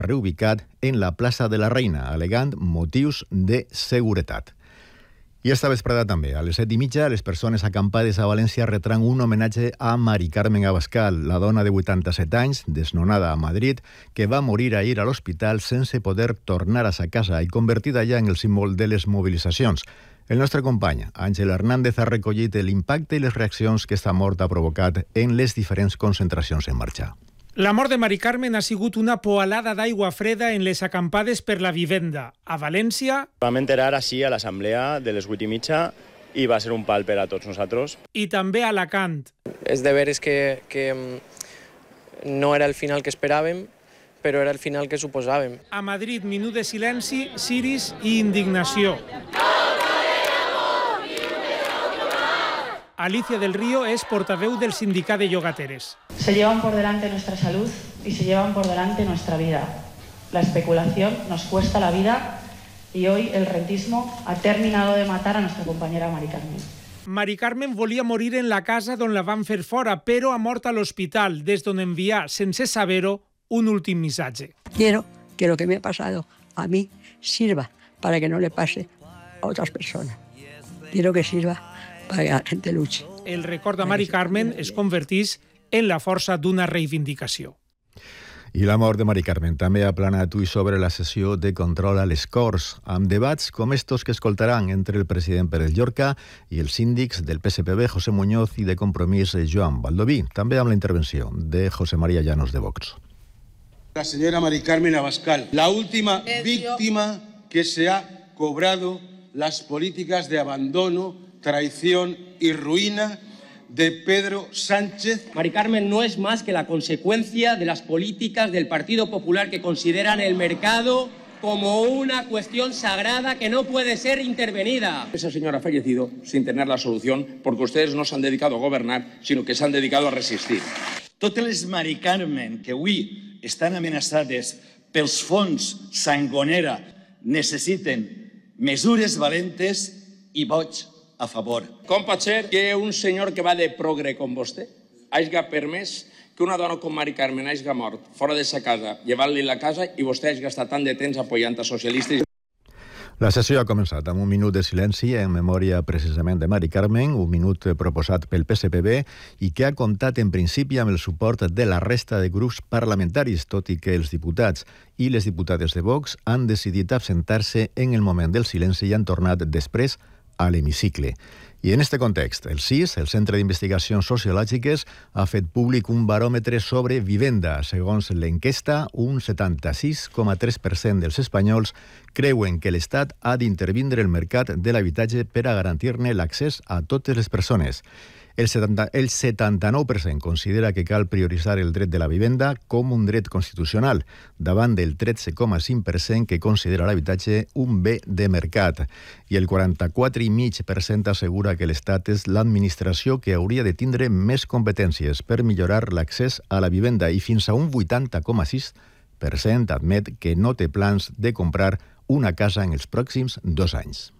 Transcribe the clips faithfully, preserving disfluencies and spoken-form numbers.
reubicat en la plaça de la Reina, al·legant motius de seguretat. I esta vesprada també, a les set i mitja, les persones acampades a València retran un homenatge a Mari Carmen Abascal, la dona de vuitanta-set anys, desnonada a Madrid, que va morir ahir a l'hospital sense poder tornar a sa casa i convertida ja en el símbol de les mobilitzacions. El nostre company, Àngel Hernández, ha recollit l'impacte i les reaccions que esta mort ha provocat en les diferents concentracions en marxa. La mort de Mari Carmen ha sigut una poalada d'aigua freda en les acampades per la vivenda. A València... Vam enterar així a l'assemblea de les vuit i mitja i va ser un pal per a tots nosaltres. I també a Alacant. És de veres que, que no era el final que esperàvem, però era el final que suposàvem. A Madrid, minut de silenci, ciris i indignació. Alicia del Río es portaveu del sindicat de llogateres. Se llevan por delante nuestra salud y se llevan por delante nuestra vida. La especulación nos cuesta la vida y hoy el rentismo ha terminado de matar a nuestra compañera Mari Carmen. Mari Carmen volia morir en la casa d'on la van fer fora, però ha mort a l'hospital, des d'on enviar, sense saber-ho, un últim missatge. Quiero que lo que me ha pasado a mí sirva para que no le pase a otras personas. Quiero que sirva para que la gente luche. El record de Mari Carmen es convertís en la força d'una reivindicació. I la mort de Mari Carmen també ha planat avui sobre la sessió de control a les Corts, amb debats com estos que escoltaran entre el president Pérez Llorca i els síndics del P S P B, José Muñoz, i de Compromís, Joan Baldoví, també amb la intervenció de José María Llanos de Vox. La señora Mari Carmen Abascal, la última víctima que se ha cobrado las políticas de abandono, traición y ruina de Pedro Sánchez. Mari Carmen no es más que la consecuencia de las políticas del Partido Popular, que consideran el mercado como una cuestión sagrada que no puede ser intervenida. Esa señora ha fallecido sin tener la solución porque ustedes no se han dedicado a gobernar, sino que se han dedicado a resistir. Totes les Mari Carmen que avui estan amenaçades pels fons Sangonera necessiten mesures valentes i vots a favor. Com pot ser que un senyor que va de progre com vostè hagi permès que una dona com Mari Carmen hagi mort fora de sa casa, llevant-li la casa, i vostè hagi estat tant de temps apoyant a socialistes? La sessió ha començat amb un minut de silenci en memòria precisament de Mari Carmen, un minut proposat pel P S P B i que ha comptat en principi amb el suport de la resta de grups parlamentaris, tot i que els diputats i les diputades de Vox han decidit absentar-se en el moment del silenci i han tornat després a l'hemicicle. I en este context, el C I S, el Centre d'Investigacions Sociològiques, ha fet públic un baròmetre sobre vivenda. Segons l'enquesta, un setanta-sis coma tres per cent dels espanyols creuen que l'Estat ha d'intervindre el mercat de l'habitatge per a garantir-ne l'accés a totes les persones. El setanta, el setanta-nou per cent considera que cal prioritzar el dret de la vivenda com un dret constitucional, davant del tretze coma cinc per cent que considera l'habitatge un bé de mercat. I el quaranta-quatre coma cinc per cent assegura que l'Estat és l'administració que hauria de tindre més competències per millorar l'accés a la vivenda, i fins a un vuitanta coma sis per cent admet que no té plans de comprar una casa en els pròxims dos anys.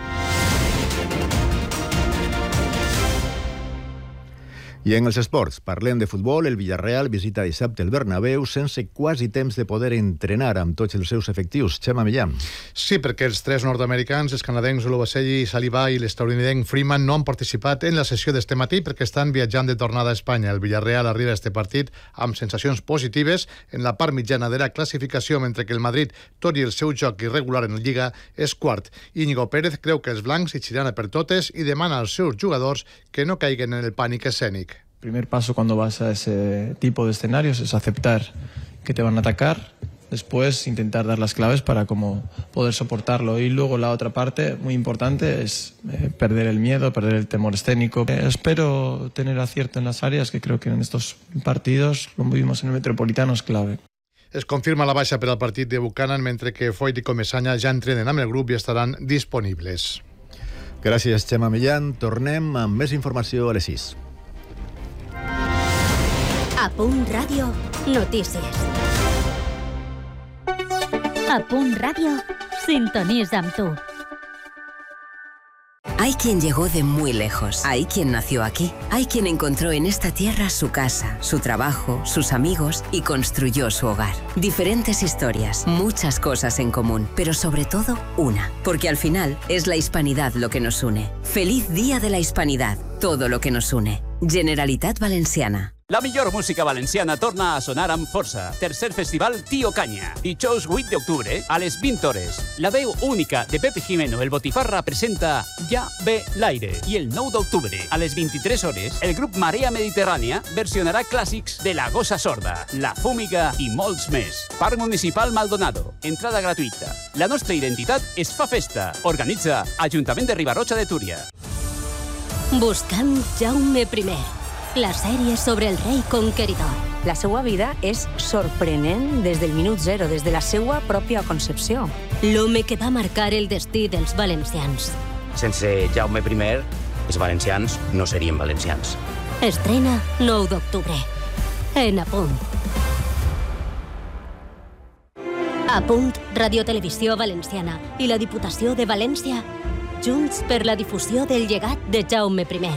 I en els esports, parlem de futbol. El Villarreal visita dissabte el Bernabéu sense quasi temps de poder entrenar amb tots els seus efectius. Xema Millán. Sí, perquè els tres nord-americans, els canadencs Oluwaseyi, Saliba i l'estadounidenc Freeman, no han participat en la sessió d'este matí perquè estan viatjant de tornada a Espanya. El Villarreal arriba a este partit amb sensacions positives en la part mitjana de la classificació, mentre que el Madrid, tot i el seu joc irregular en la Lliga, és quart. Íñigo Pérez creu que els blancs hi xiran a per totes i demana als seus jugadors que no caiguen en el pànic escènic. El primer paso cuando vas a ese tipo de escenarios es aceptar que te van a atacar, después intentar dar las claves para cómo poder soportarlo, y luego la otra parte muy importante es eh, perder el miedo, perder el temor escénico. Eh, espero tener acierto en las áreas, que creo que en estos partidos, como vimos en el Metropolitano, es clave. Es confirma la baixa per al partit de Buchanan, mentre que Foyt i Comesaña ja entrenen amb el grup i estaran disponibles. Gràcies, Xema Millán. Tornem amb més informació a les sis. A Punt Ràdio, notícies. A Punt Ràdio, sintonís amb tu. Hay quien llegó de muy lejos, hay quien nació aquí, hay quien encontró en esta tierra su casa, su trabajo, sus amigos y construyó su hogar. Diferentes historias, muchas cosas en común, pero sobre todo una, porque al final es la hispanidad lo que nos une. Feliz Día de la Hispanidad, todo lo que nos une. Generalitat Valenciana. La millor música valenciana torna a sonar amb força. Tercer festival Tío Canya. Dijous vuit d'octubre a les vint hores. La veu única de Pepe Jimeno, el Botifarra, presenta Ja ve l'aire. I el nou d'octubre, a les vint-i-tres hores, el grup Marea Mediterrània versionarà clàssics de La Gossa Sorda, La Fúmiga i molts més. Parc Municipal Maldonado. Entrada gratuïta. La nostra identitat es fa festa. Organitza Ajuntament de Ribarroja de Túria. Buscant Jaume primer. La sèrie sobre el rei conqueridor. La seva vida és sorprenent des del minut zero, des de la seva pròpia concepció. L'home que va marcar el destí dels valencians. Sense Jaume primer, els valencians no serien valencians. Estrena nou d'octubre. En A Punt. A Punt, Radiotelevisió Valenciana i la Diputació de València, junts per la difusió del llegat de Jaume primer.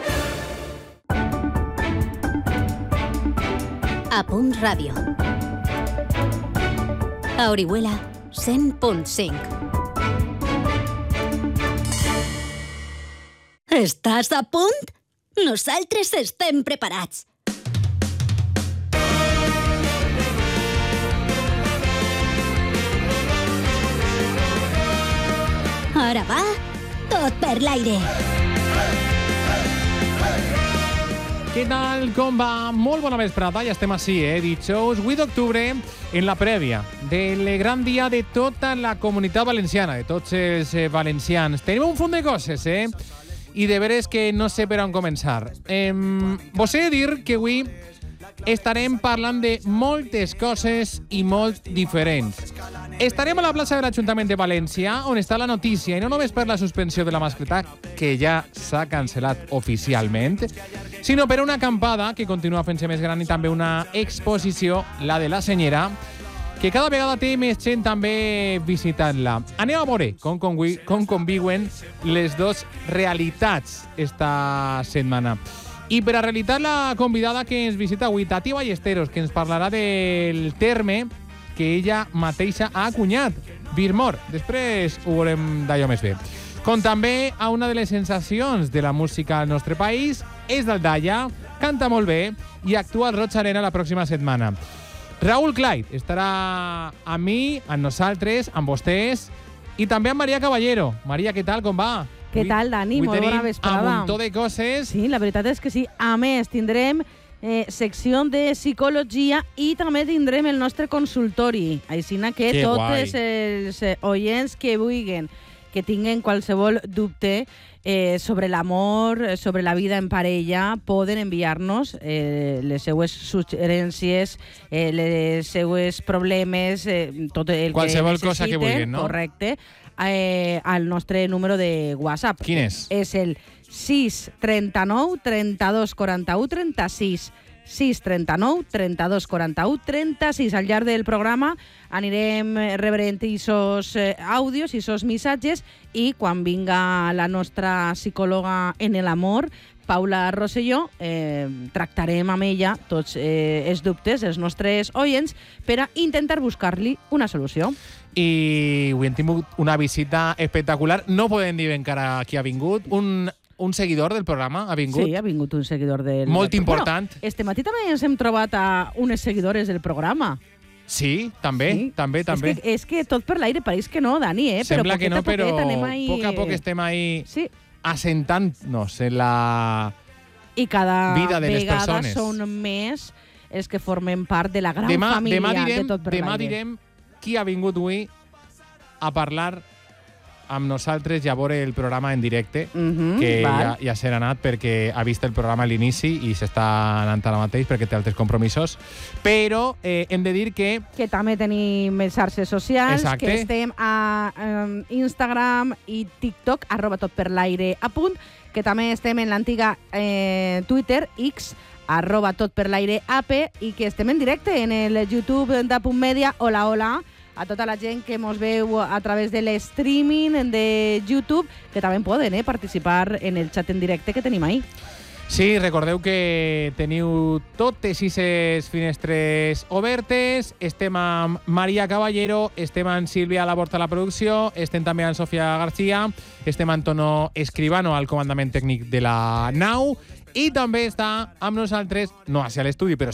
A Punt Ràdio. A Orihuela, cent punt cinc. Estàs a punt? Nosaltres estem preparats. Ara va, tot per l'aire. Què tal, com va? Molt bona vesprada, ja estem així, eh? Dijous vuit d'octubre, en la prèvia del gran dia de tota la comunitat valenciana, de tots els eh, valencians. Tenim un font de coses, eh? I de veres que no sé per on començar. Eh, vos he de dir que avui estarem parlant de moltes coses i molt diferents. Estarem a la plaça de l'Ajuntament de València, on està la notícia, i no només per la suspensió de la mascletà, que ja s'ha cancel·lat oficialment, sinó per una acampada que continua fent-se més gran i també una exposició, la de la Senyera, que cada vegada té més gent també visitant-la. Anem a veure com, convi com conviuen les dues realitats esta setmana. I per a realitzar la convidada que ens visita avui, Tati Ballesteros, que ens parlarà del terme que ella mateixa ha acunyat, Birmor. Després ho veurem d'allò més bé. Com també a una de les sensacions de la música al nostre país, és d'Aldaia, canta molt bé i actua al Roig Arena la pròxima setmana. Raúl Clyde estarà amb mi, amb nosaltres, amb vostès, i també amb Maria Caballero. Maria, què tal, com va? Què tal, Dani? Molt bona vesprada. Un muntó de coses. Sí, la veritat és que sí. A més, tindrem eh, secció de psicologia i també tindrem el nostre consultori. Així que que tots els oients que vulguin, que tinguen qualsevol dubte eh, sobre l'amor, sobre la vida en parella, poden enviar-nos eh, les seues suggerències, eh, les seues problemes, eh, tot el qualsevol que necessiten. Cosa que vulguin, no? Correcte. Eh, al nostre número de WhatsApp. Quin és? És el sis trenta-nou trenta-dos quaranta-u trenta-sis. sis trenta-nou trenta-dos quaranta-u trenta-sis. Al llarg del programa anirem rebrent aquests àudios, aquests missatges, i quan vinga la nostra psicòloga en l'amor, Paula Rosselló, eh, tractarem amb ella tots eh, els dubtes dels nostres oients per a intentar buscar-li una solució. I avui hem tingut una visita espectacular. No podem dir encara qui ha vingut. Un, un seguidor del programa ha vingut. Sí, ha vingut un seguidor del... Molt important. Bueno, este matí també ens hem trobat a unes seguidores del programa. Sí, també, sí. també, també. És que, és que tot per l'aire pareix que no, Dani, eh? Sembla però que no, però a ahí... poc a poc estem ahí sí. assentant-nos en la I cada vida de les vegada persones. són més els que formen part de la gran demà, família demà direm, de tot per demà l'aire. direm qui ha vingut avui a parlar amb nosaltres i a veure el programa en directe, mm-hmm, que val. ja, ja serà anat perquè ha vist el programa a l'inici i s'està anant ara mateix perquè té altres compromisos. Però eh, hem de dir que... Que també tenim xarxes socials, Exacte. que estem a um, Instagram i TikTok, arroba tot per l'aire a punt, que també estem en l'antiga eh, Twitter, X, arroba tot per l'aire A P, i que estem en directe en el YouTube d'Apunt Media. Hola, hola. a tota la gent que mos veu a través de l'streaming de YouTube, que també poden eh, participar en el xat en directe que tenim ahí. Sí, recordeu que teniu totes aquestes finestres obertes. Estem amb Maria Caballero, estem amb Sílvia Laborta a la producció, estem també amb Sofia García, estem amb Antonio Escribano al comandament tècnic de la nau i també està amb nosaltres, no hacia l'estudi, però